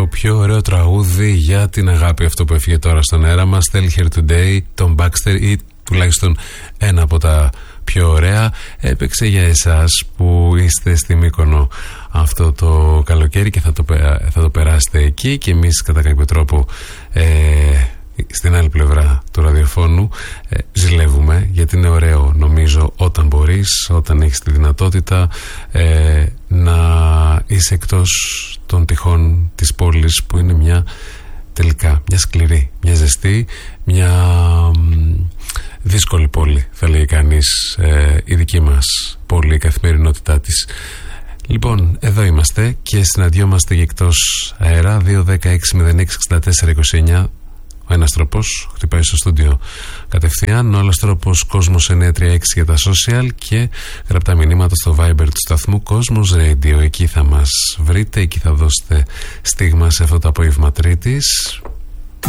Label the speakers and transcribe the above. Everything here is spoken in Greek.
Speaker 1: το πιο ωραίο τραγούδι για την αγάπη, αυτό που έφυγε τώρα στον αέρα μας, Tell Her Today, τον Baxter, ή τουλάχιστον ένα από τα πιο ωραία. Έπαιξε για εσάς που είστε στη Μύκονο αυτό το καλοκαίρι και θα το περάσετε εκεί, και εμείς κατά κάποιο τρόπο στην άλλη πλευρά του ραδιοφώνου ζηλεύουμε, γιατί είναι ωραίο, νομίζω, όταν μπορείς, όταν έχεις τη δυνατότητα να είσαι εκτός των τυχών της πόλης, που είναι τελικά μια σκληρή, μια ζεστή, μια δύσκολη πόλη, θα λέει κανείς, η δική μας πόλη, η καθημερινότητά της. Λοιπόν, εδώ είμαστε και συναντιόμαστε για εκτός αέρα. 2-10-606-64-29. Ο ένας τρόπος χτυπάει στο στούντιο κατευθείαν, ο άλλος τρόπος Κόσμος 936 για τα social, και γραπτά μηνύματα στο Viber του σταθμού Κόσμος Radio. Εκεί θα μας βρείτε, εκεί θα δώσετε στίγμα σε αυτό το απόγευμα Τρίτης.